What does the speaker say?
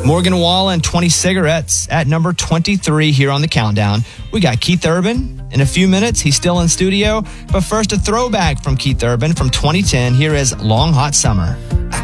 Morgan Wallen, 20 cigarettes at number 23 here on the countdown. We got Keith Urban in a few minutes. He's still in studio. But first, a throwback from Keith Urban from 2010. Here is Long Hot Summer.